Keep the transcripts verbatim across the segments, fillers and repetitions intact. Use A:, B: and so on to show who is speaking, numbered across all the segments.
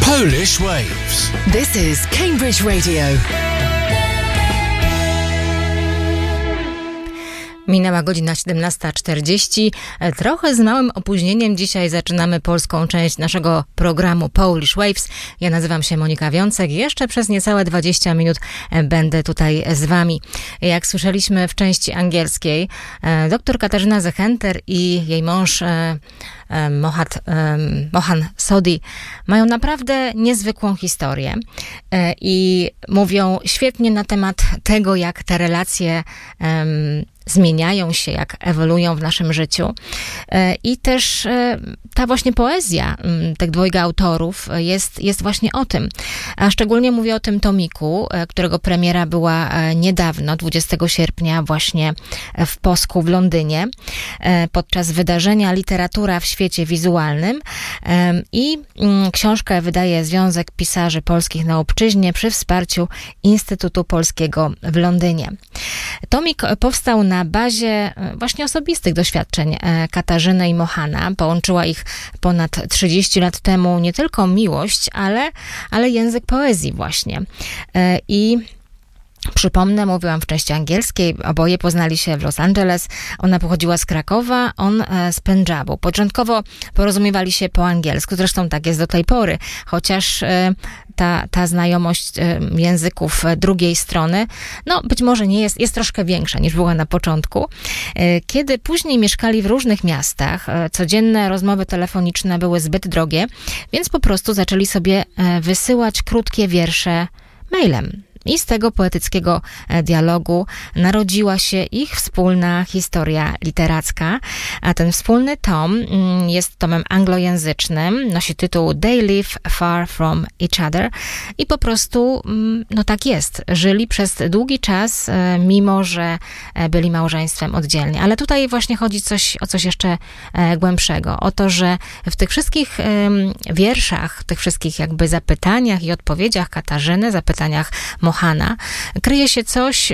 A: Polish Waves.
B: This is Cambridge Radio. Minęła godzina siedemnasta czterdzieści. Trochę z małym opóźnieniem dzisiaj zaczynamy polską część naszego programu Polish Waves. Ja nazywam się Monika Wiącek. Jeszcze przez niecałe dwadzieścia minut będę tutaj z wami. Jak słyszeliśmy w części angielskiej, dr Katarzyna Zechenter i jej mąż Mohat, Mohan Sodhi mają naprawdę niezwykłą historię i mówią świetnie na temat tego, jak te relacje zmieniają się, jak ewoluują w naszym życiu. I też ta właśnie poezja tych dwojga autorów jest, jest właśnie o tym. A szczególnie mówię o tym tomiku, którego premiera była niedawno, dwudziestego sierpnia właśnie w Posku w Londynie, podczas wydarzenia Literatura w świecie wizualnym. I książkę wydaje Związek Pisarzy Polskich na Obczyźnie przy wsparciu Instytutu Polskiego w Londynie. Tomik powstał na na bazie właśnie osobistych doświadczeń Katarzyny i Mohana. Połączyła ich ponad trzydzieści lat temu nie tylko miłość, ale, ale język poezji właśnie. I przypomnę, mówiłam w części angielskiej, oboje poznali się w Los Angeles. Ona pochodziła z Krakowa, on z Pendżabu. Początkowo porozumiewali się po angielsku, zresztą tak jest do tej pory, chociaż ta, ta znajomość języków drugiej strony, no być może nie jest, jest troszkę większa niż była na początku. Kiedy później mieszkali w różnych miastach, codzienne rozmowy telefoniczne były zbyt drogie, więc po prostu zaczęli sobie wysyłać krótkie wiersze mailem. I z tego poetyckiego dialogu narodziła się ich wspólna historia literacka, a ten wspólny tom jest tomem anglojęzycznym, nosi tytuł They Live Far From Each Other i po prostu, no tak jest, żyli przez długi czas, mimo że byli małżeństwem oddzielnie. Ale tutaj właśnie chodzi coś, o coś jeszcze głębszego, o to, że w tych wszystkich wierszach, w tych wszystkich jakby zapytaniach i odpowiedziach Katarzyny, zapytaniach Mohana, kryje się coś,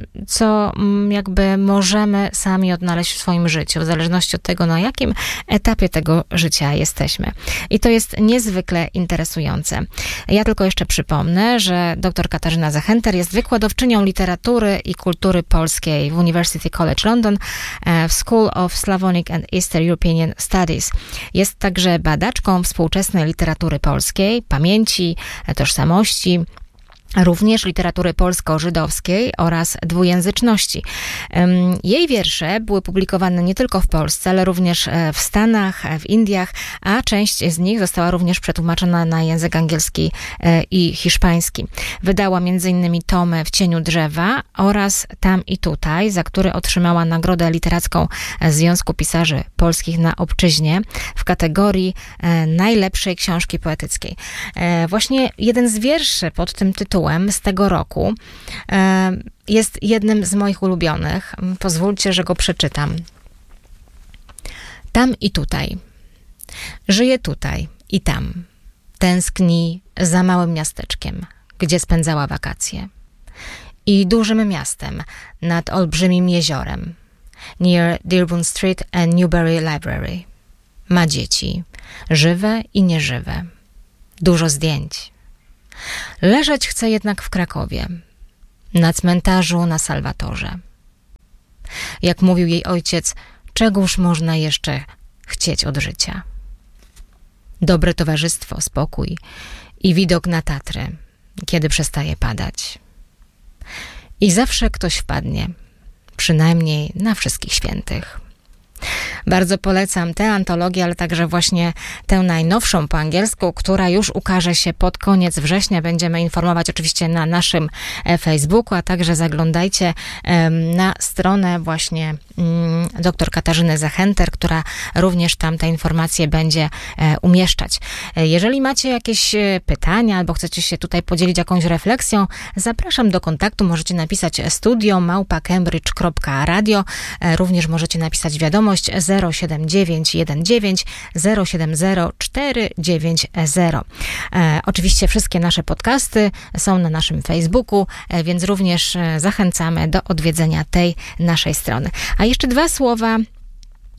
B: co jakby możemy sami odnaleźć w swoim życiu, w zależności od tego, na jakim etapie tego życia jesteśmy. I to jest niezwykle interesujące. Ja tylko jeszcze przypomnę, że dr Katarzyna Zechenter jest wykładowczynią literatury i kultury polskiej w University College London w School of Slavonic and Eastern European Studies. Jest także badaczką współczesnej literatury polskiej, pamięci, tożsamości, również literatury polsko-żydowskiej oraz dwujęzyczności. Jej wiersze były publikowane nie tylko w Polsce, ale również w Stanach, w Indiach, a część z nich została również przetłumaczona na język angielski i hiszpański. Wydała między innymi tomy W cieniu drzewa oraz Tam i tutaj, za który otrzymała nagrodę literacką Związku Pisarzy Polskich na Obczyźnie w kategorii najlepszej książki poetyckiej. Właśnie jeden z wierszy pod tym tytułem z tego roku jest jednym z moich ulubionych. Pozwólcie, że go przeczytam. Tam i tutaj. Żyje tutaj i tam. Tęskni za małym miasteczkiem, gdzie spędzała wakacje. I dużym miastem nad olbrzymim jeziorem. Near Dearborn Street and Newberry Library. Ma dzieci. Żywe i nieżywe. Dużo zdjęć. Leżeć chce jednak w Krakowie, na cmentarzu na Salwatorze. Jak mówił jej ojciec, czegóż można jeszcze chcieć od życia? Dobre towarzystwo, spokój i widok na Tatry, kiedy przestaje padać. I zawsze ktoś wpadnie, przynajmniej na Wszystkich Świętych. Bardzo polecam tę antologię, ale także właśnie tę najnowszą po angielsku, która już ukaże się pod koniec września. Będziemy informować oczywiście na naszym Facebooku, a także zaglądajcie na stronę właśnie dr Katarzyny Zechenter, która również tam te informacje będzie umieszczać. Jeżeli macie jakieś pytania albo chcecie się tutaj podzielić jakąś refleksją, zapraszam do kontaktu. Możecie napisać studio małpa cambridge kropka radio. Również możecie napisać wiadomość zero siedem dziewięć jeden dziewięć zero siedem zero cztery dziewięć zero. E, oczywiście wszystkie nasze podcasty są na naszym Facebooku, e, więc również zachęcamy do odwiedzenia tej naszej strony. A jeszcze dwa słowa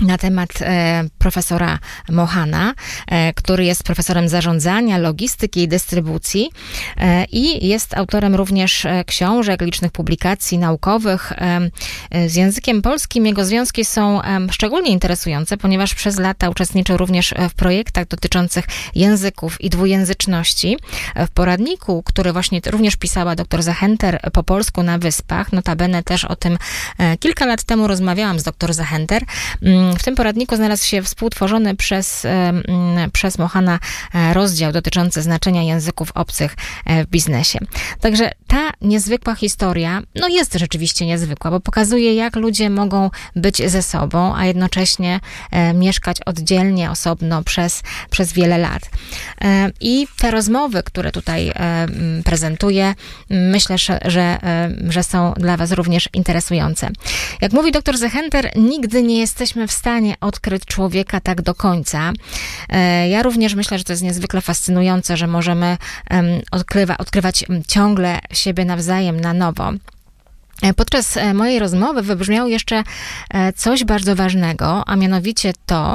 B: na temat e, profesora Mohana, e, który jest profesorem zarządzania, logistyki i dystrybucji e, i jest autorem również e, książek, licznych publikacji naukowych. E, e, z językiem polskim jego związki są e, szczególnie interesujące, ponieważ przez lata uczestniczył również w projektach dotyczących języków i dwujęzyczności. W poradniku, który właśnie również pisała dr Zachenter po polsku na Wyspach, notabene też o tym e, kilka lat temu rozmawiałam z dr Zachenter. W tym poradniku znalazł się współtworzony przez, przez Mohana rozdział dotyczący znaczenia języków obcych w biznesie. Także ta niezwykła historia, no jest rzeczywiście niezwykła, bo pokazuje, jak ludzie mogą być ze sobą, a jednocześnie mieszkać oddzielnie, osobno przez, przez wiele lat. I te rozmowy, które tutaj prezentuję, myślę, że, że, że są dla was również interesujące. Jak mówi dr Zachenter, nigdy nie jesteśmy w stanie odkryć człowieka tak do końca. Ja również myślę, że to jest niezwykle fascynujące, że możemy odkrywa, odkrywać ciągle siebie nawzajem na nowo. Podczas mojej rozmowy wybrzmiało jeszcze coś bardzo ważnego, a mianowicie to,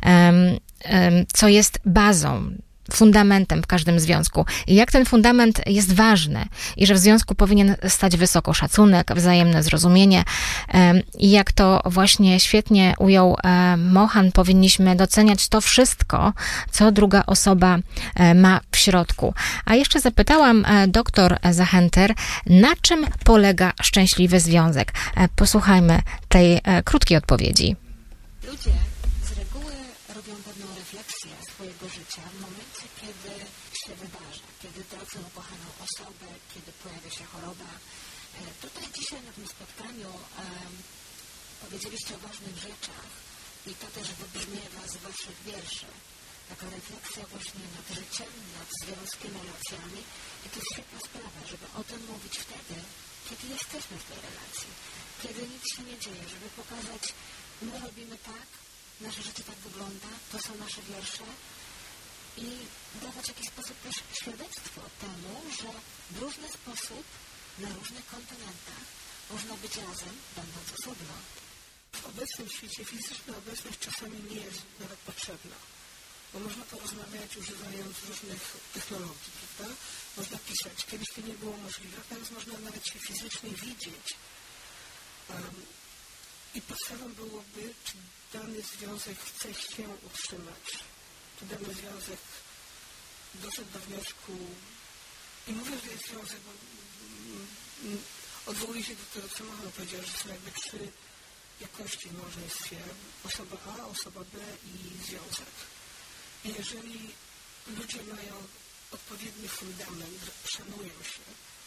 B: co jest bazą, fundamentem w każdym związku. I jak ten fundament jest ważny i że w związku powinien stać wysoko szacunek, wzajemne zrozumienie i jak to właśnie świetnie ujął Mohan, powinniśmy doceniać to wszystko, co druga osoba ma w środku. A jeszcze zapytałam dr Zachenter, na czym polega szczęśliwy związek? Posłuchajmy tej krótkiej odpowiedzi.
A: Ludzie z reguły robią pewną refleksję swojego życia w momencie, kiedy się wydarza, kiedy tracą ukochaną osobę, kiedy pojawia się choroba. Tutaj dzisiaj na tym spotkaniu um, powiedzieliście o ważnych rzeczach i to też wybrzmiewa z waszych wierszy. Taka refleksja właśnie nad życiem, nad związkiem, relacjami. I to jest świetna sprawa, żeby o tym mówić wtedy, kiedy jesteśmy w tej relacji, kiedy nic się nie dzieje, żeby pokazać, my robimy tak, nasze życie tak wygląda, to są nasze wiersze i dawać w jakiś sposób też świadectwo temu, że w różny sposób, na różnych kontynentach można być razem, będąc osobno.
C: W obecnym świecie fizyczna obecność czasami nie jest nawet potrzebna, bo można porozmawiać używając różnych technologii, prawda? Można pisać. Kiedyś to nie było możliwe, teraz można nawet się fizycznie widzieć. Um, I podstawą byłoby, czy dany związek chce się utrzymać, czy dany związek doszedł do wniosku, i mówię, że jest związek, bo mm, odwołuję się do tego, co Mohan powiedział, że są jakby trzy jakości w małżeństwie. Osoba A, osoba B i związek. I jeżeli ludzie mają odpowiedni fundament, szanują się,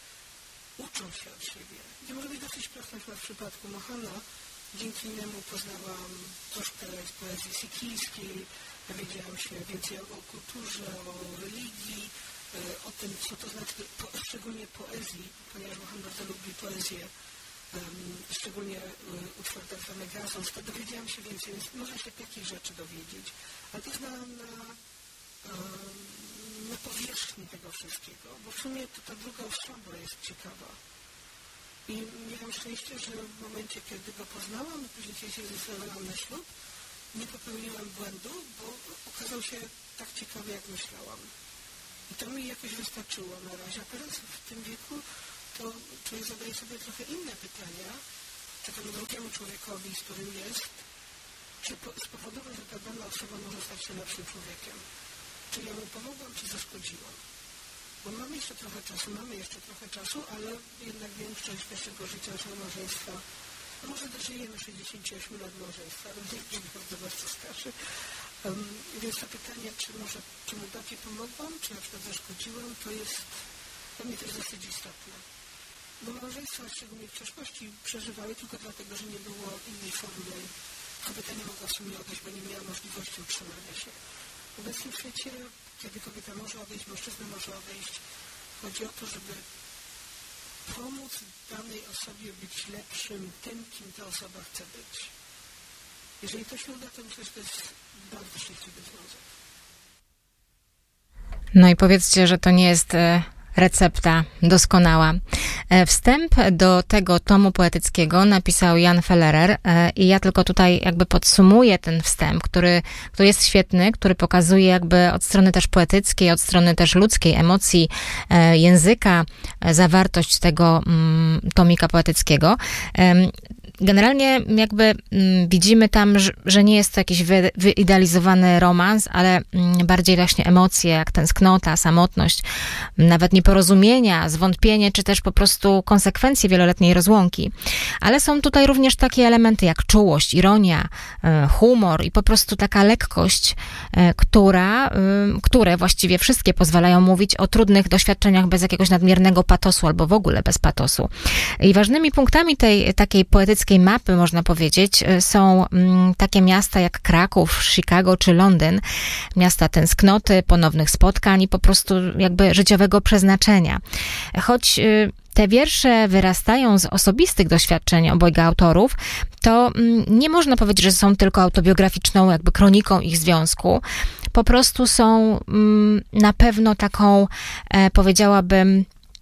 C: uczą się od siebie, to może być dosyć prosto, jak w przypadku Mohana. Dzięki niemu poznałam troszkę z poezji sikijskiej, dowiedziałam się więcej o kulturze, o religii, o tym, co to znaczy, po, szczególnie poezji, ponieważ Mohan bardzo lubi poezję, um, szczególnie um, utwór tak zwany Gazons, to dowiedziałam się więcej, więc można się takich rzeczy dowiedzieć, ale to jest na, na, um, na powierzchni tego wszystkiego, bo w sumie to ta druga osoba jest ciekawa. I miałam szczęście, że w momencie, kiedy go poznałam, później kiedy się zdecydowałam na ślub, nie popełniłam błędu, bo okazał się tak ciekawy, jak myślałam. I to mi jakoś wystarczyło na razie. A teraz w tym wieku to człowiek zadaje sobie trochę inne pytania, czy temu drugiemu człowiekowi, z którym jest, czy po, spowodował, że ta dana osoba może stać się lepszym człowiekiem. Czy ja mu pomogłam, czy zaszkodziłam. Bo mamy jeszcze trochę czasu, mamy jeszcze trochę czasu, ale jednak większość naszego życia, naszego małżeństwa, a może dożyjemy sześćdziesiąt osiem lat małżeństwa, ale nie bardzo, bardzo starszy. Um, więc to pytanie, czy może, czy mu bardziej pomogłam, czy na przykład zaszkodziłam, to jest dla mnie też dosyć istotne. Bo małżeństwa, szczególnie w przeszłości, przeżywały tylko dlatego, że nie było innej formy. Kobieta nie mogła w sumie odejść, bo nie miała możliwości utrzymania się. W obecnym świecie, kiedy kobieta może odejść, mężczyzna może odejść, chodzi o to, żeby pomóc danej osobie być lepszym tym, kim ta osoba chce być. Jeżeli to się uda, to myślę, że to jest bardzo szczęśliwy związek.
B: No i powiedzcie, że to nie jest recepta doskonała. Wstęp do tego tomu poetyckiego napisał Jan Fellerer i ja tylko tutaj jakby podsumuję ten wstęp, który, który jest świetny, który pokazuje jakby od strony też poetyckiej, od strony też ludzkiej, emocji, języka, zawartość tego tomika poetyckiego. Generalnie jakby m, widzimy tam, że, że nie jest to jakiś wy, wyidealizowany romans, ale m, bardziej właśnie emocje, jak tęsknota, samotność, nawet nieporozumienia, zwątpienie, czy też po prostu konsekwencje wieloletniej rozłąki. Ale są tutaj również takie elementy jak czułość, ironia, y, humor i po prostu taka lekkość, y, która, y, które właściwie wszystkie pozwalają mówić o trudnych doświadczeniach bez jakiegoś nadmiernego patosu albo w ogóle bez patosu. I ważnymi punktami tej takiej poetyckiej mapy, można powiedzieć, są takie miasta jak Kraków, Chicago czy Londyn. Miasta tęsknoty, ponownych spotkań i po prostu jakby życiowego przeznaczenia. Choć te wiersze wyrastają z osobistych doświadczeń obojga autorów, to nie można powiedzieć, że są tylko autobiograficzną jakby kroniką ich związku. Po prostu są na pewno taką, powiedziałabym,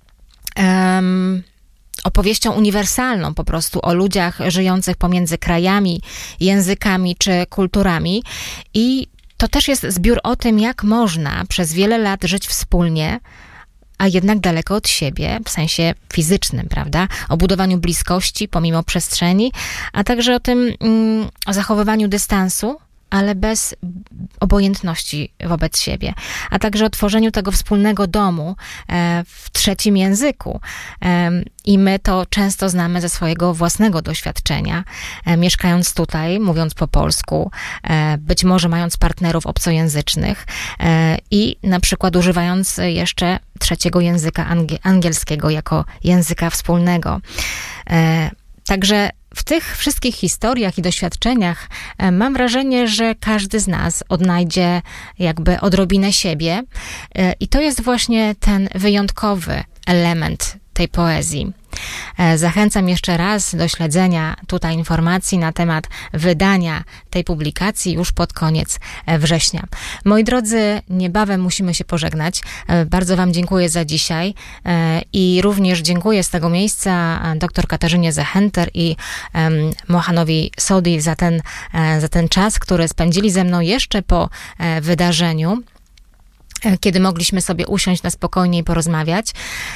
B: um, opowieścią uniwersalną po prostu o ludziach żyjących pomiędzy krajami, językami czy kulturami. I to też jest zbiór o tym, jak można przez wiele lat żyć wspólnie, a jednak daleko od siebie, w sensie fizycznym, prawda? O budowaniu bliskości pomimo przestrzeni, a także o tym, mm, o zachowywaniu dystansu, ale bez obojętności wobec siebie, a także o tworzeniu tego wspólnego domu e, w trzecim języku. E, I my to często znamy ze swojego własnego doświadczenia, e, mieszkając tutaj, mówiąc po polsku, e, być może mając partnerów obcojęzycznych e, i na przykład używając jeszcze trzeciego języka angie- angielskiego jako języka wspólnego. E, także w tych wszystkich historiach i doświadczeniach mam wrażenie, że każdy z nas odnajdzie jakby odrobinę siebie i to jest właśnie ten wyjątkowy element tej poezji. Zachęcam jeszcze raz do śledzenia tutaj informacji na temat wydania tej publikacji już pod koniec września. Moi drodzy, niebawem musimy się pożegnać. Bardzo Wam dziękuję za dzisiaj i również dziękuję z tego miejsca dr Katarzynie Zechenter i Mohanowi Sodi za ten, za ten czas, który spędzili ze mną jeszcze po wydarzeniu, kiedy mogliśmy sobie usiąść na spokojnie i porozmawiać.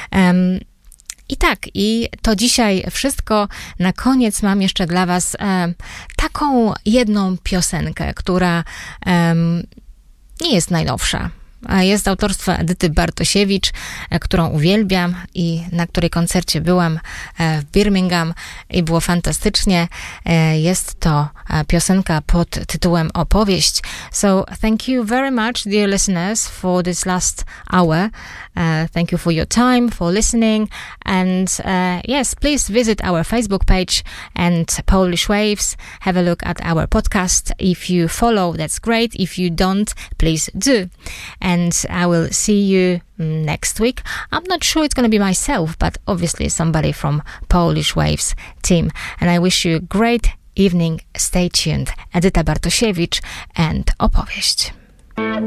B: I tak, i to dzisiaj wszystko. Na koniec mam jeszcze dla Was e, taką jedną piosenkę, która e, nie jest najnowsza. Jest autorstwa Edyty Bartosiewicz, którą uwielbiam i na której koncercie byłam w Birmingham i było fantastycznie. Jest to piosenka pod tytułem Opowieść. So thank you very much, dear listeners, for this last hour. Uh, thank you for your time, for listening. And uh, yes, please visit our Facebook page and Polish Waves. Have a look at our podcast. If you follow, that's great. If you don't, please do. And I will see you next week. I'm not sure it's going to be myself, but obviously somebody from Polish Waves team. And I wish you a great evening. Stay tuned. Edyta Bartosiewicz and Opowieść.